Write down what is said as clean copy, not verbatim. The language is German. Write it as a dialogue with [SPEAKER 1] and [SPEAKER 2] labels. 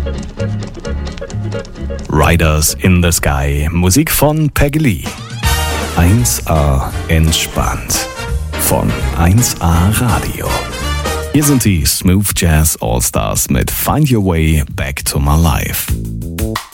[SPEAKER 1] Riders in the Sky, Musik von Peggy Lee. 1A entspannt von 1A Radio. Hier sind die Smooth Jazz All Stars mit Find Your Way Back to My Life.